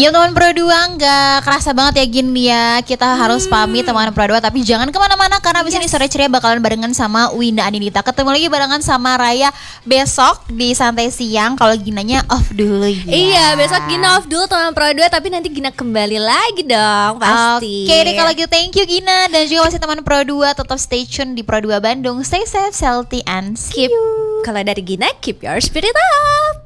Ya teman Pro 2, nggak kerasa banget ya gini ya. Kita harus pamit teman Pro 2, tapi jangan kemana-mana karena abis ini sore ceria bakalan barengan sama Winda Anindita. Ketemu lagi barengan sama Raya besok di Santai Siang. Kalau Ginanya off dulu ya. Iya, besok Gina off dulu teman Pro 2, tapi nanti Gina kembali lagi dong pasti. Oke deh kalau gitu, thank you Gina. Dan juga masih teman Pro 2, tetap stay tune di Pro 2 Bandung. Stay safe, healthy, and see you. Kalau dari Gina, keep your spirit up.